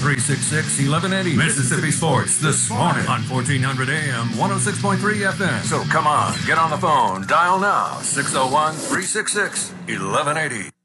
601-366-1180. Mississippi Sports this morning on 1400 AM, 106.3 FM. So come on, get on the phone. Dial now, 601-366-1180.